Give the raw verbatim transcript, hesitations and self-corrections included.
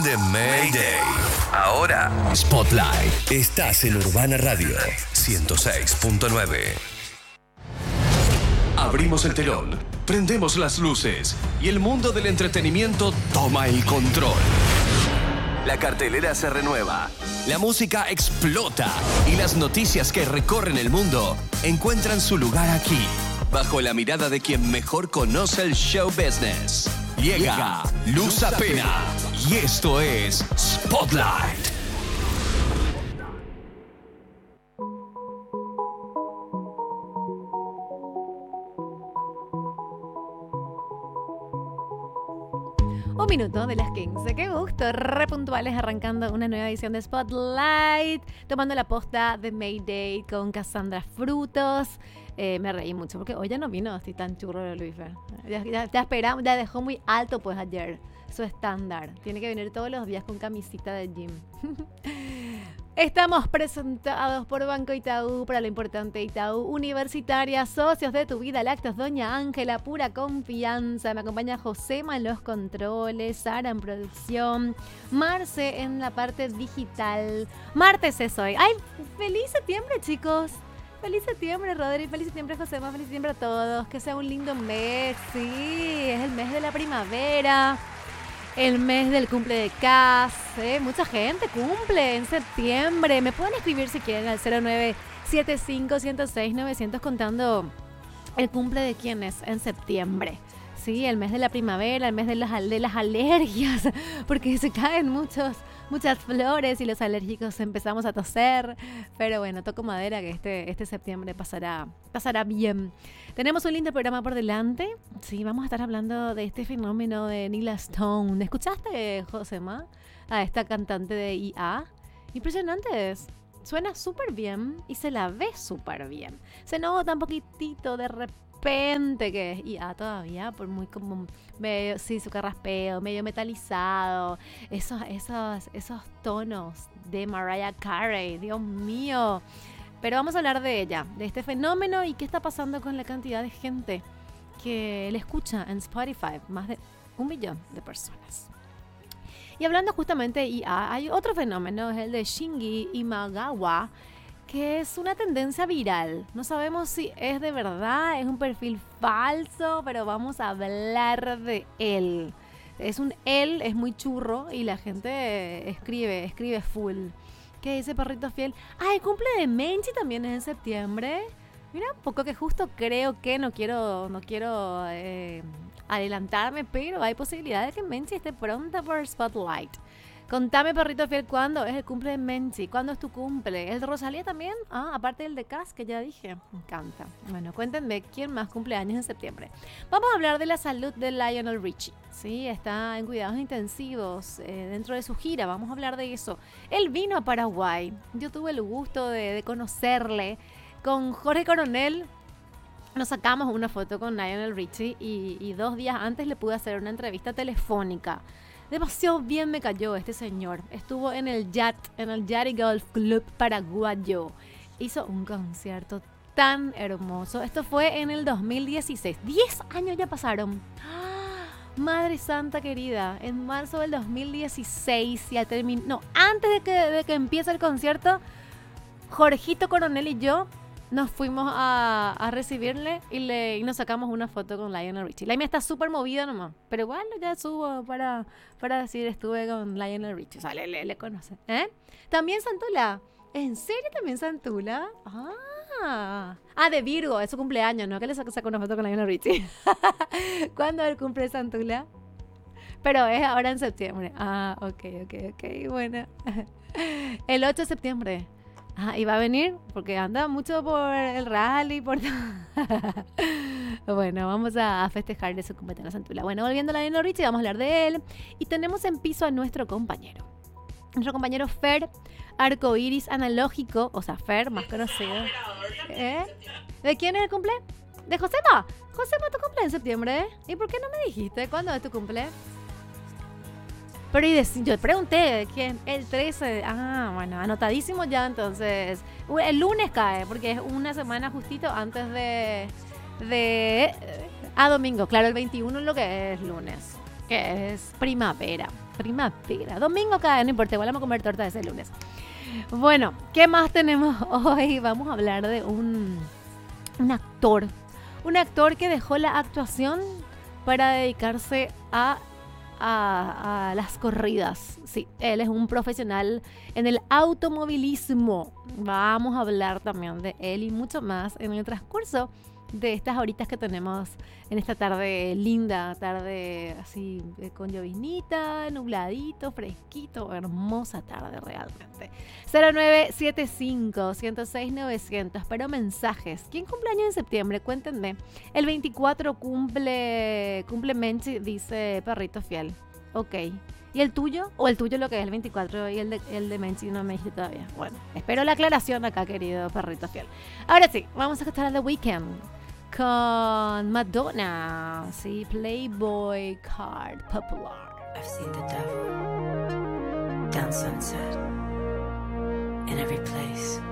de Mayday. Ahora, Spotlight. Estás en Urbana Radio ciento seis punto nueve. Abrimos el telón, prendemos las luces y el mundo del entretenimiento toma el control. La cartelera se renueva, la música explota y las noticias que recorren el mundo encuentran su lugar aquí, bajo la mirada de quien mejor conoce el show business. Llega Luz Apena y esto es Spotlight. Un minuto de las quince. Qué gusto. Re puntuales arrancando una nueva edición de Spotlight. Tomando la posta de Mayday con Cassandra Frutos. Eh, me reí mucho porque hoy ya no vino así tan churro de Luis Fer. Ya, ya, ya esperamos, ya dejó muy alto pues ayer su estándar. Tiene que venir todos los días con camisita de gym. Estamos presentados por Banco Itaú, para lo importante Itaú Universitaria, socios de tu vida, Lácteos Doña Ángela, pura confianza. Me acompaña Josema en los controles, Sara en producción, Marce en la parte digital. Martes es hoy. ¡Ay, feliz septiembre, chicos! Feliz septiembre, Rodri, feliz septiembre, Josema, feliz septiembre a todos. Que sea un lindo mes, sí, es el mes de la primavera. El mes del cumple de Cas, ¿eh? Mucha gente cumple en septiembre. Me pueden escribir si quieren al cero nueve siete cinco, uno cero seis, nueve cero cero contando el cumple de quienes en septiembre. Sí, el mes de la primavera, el mes de las, de las alergias, porque se caen muchos, muchas flores y los alérgicos empezamos a toser. Pero bueno, toco madera que este, este septiembre pasará, pasará bien. Tenemos un lindo programa por delante. Sí, vamos a estar hablando de este fenómeno de Nila Stone. ¿Escuchaste, Josema, a esta cantante de I A? Impresionante es. Suena súper bien y se la ve súper bien. Se nota un poquitito de repente. que es I A todavía, por muy como medio, sí, su carraspeo, medio metalizado, esos, esos, esos tonos de Mariah Carey, Dios mío. Pero vamos a hablar de ella, de este fenómeno y qué está pasando con la cantidad de gente que le escucha en Spotify, más de un millón de personas. Y hablando justamente de I A, hay otro fenómeno, es el de Shinji Imagawa, que es una tendencia viral. No sabemos si es de verdad, es un perfil falso, pero vamos a hablar de él. Es un él, es muy churro y la gente escribe, escribe full. ¿Qué dice Perrito Fiel? Ah, el cumple de Menchi también es en septiembre. Mira, un poco que justo creo que no quiero, no quiero eh, adelantarme, pero hay posibilidad de que Menchi esté pronta por Spotlight. Contame, Perrito Fiel, ¿cuándo es el cumple de Menchi? ¿Cuándo es tu cumple? ¿El de Rosalía también? Ah, aparte del de Cas, que ya dije. Me encanta. Bueno, cuéntenme quién más cumple años en septiembre. Vamos a hablar de la salud de Lionel Richie. Sí, está en cuidados intensivos eh, dentro de su gira. Vamos a hablar de eso. Él vino a Paraguay. Yo tuve el gusto de, de conocerle. Con Jorge Coronel nos sacamos una foto con Lionel Richie y, y dos días antes le pude hacer una entrevista telefónica. Demasiado bien me cayó este señor. Estuvo en el Yacht, en el Yachty Golf Club paraguayo. Hizo un concierto tan hermoso. Esto fue en el dos mil dieciséis. Diez años ya pasaron. Madre santa querida. En marzo del dos mil dieciséis ya terminó. No, antes de que, de que empiece el concierto, Jorgito Coronel y yo nos fuimos a, a recibirle y, le, y nos sacamos una foto con Lionel Richie. La mía está súper movida nomás, pero igual ya subo para, para decir estuve con Lionel Richie. O sea, le, le, le conoce. ¿Eh? También Santula. ¿En serio también Santula? Ah, ah de Virgo, es su cumpleaños, ¿no? Que le sacó una foto con Lionel Richie. ¿Cuándo es el cumple de Santula? Pero es ahora en septiembre. Ah, ok, ok, ok, bueno. El ocho de septiembre. Ah, y va a venir porque anda mucho por el rally, por bueno, vamos a festejar de su cumpleaños Santula. Bueno, volviendo a la Lionel Richie, vamos a hablar de él. Y tenemos en piso a nuestro compañero. Nuestro compañero Fer, arcoiris analógico, o sea, Fer, más conocido. ¿Eh? ¿De quién es el cumple? ¿De Josema? Josema, tu cumple en septiembre. ¿Y por qué no me dijiste cuándo es tu cumple? Pero y de, yo pregunté, ¿quién? El trece. Ah, bueno, anotadísimo ya entonces. El lunes cae, porque es una semana justito antes de... de a domingo. Claro, el veintiuno es lo que es lunes, que es primavera. primavera. Domingo cae, no importa, igual vamos a comer torta ese lunes. Bueno, ¿qué más tenemos hoy? Vamos a hablar de un, un actor. Un actor que dejó la actuación para dedicarse a, a, a las corridas. Sí, él es un profesional en el automovilismo. Vamos a hablar también de él y mucho más en el transcurso de estas horitas que tenemos en esta tarde linda, tarde así eh, con lloviznita, nubladito, fresquito, hermosa tarde realmente. cero nueve siete cinco, uno cero seis, nueve cero cero, pero mensajes. ¿Quién cumple años en septiembre? Cuéntenme. El veinticuatro cumple, cumple Menchi, dice Perrito Fiel. Ok. ¿Y el tuyo? ¿O el tuyo lo que es el veinticuatro y el de, el de Menchi no me dijiste todavía? Bueno, espero la aclaración acá, querido Perrito Fiel. Ahora sí, vamos a escuchar a The Weeknd con Madonna, sí, Playboy Card Popular. I've seen the devil down Sunset in every place.